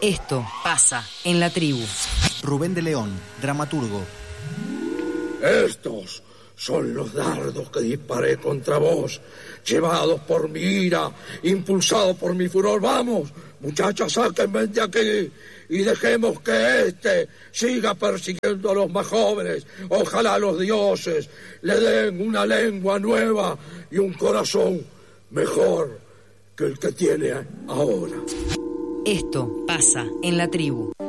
Esto pasa en la tribu. Rubén de León, dramaturgo. Estos son los dardos que disparé contra vos, llevados por mi ira, impulsados por mi furor. Vamos, muchachas, sáquenme de aquí y dejemos que éste siga persiguiendo a los más jóvenes. Ojalá los dioses le den una lengua nueva y un corazón mejor que el que tiene ahora. Esto pasa en la tribu.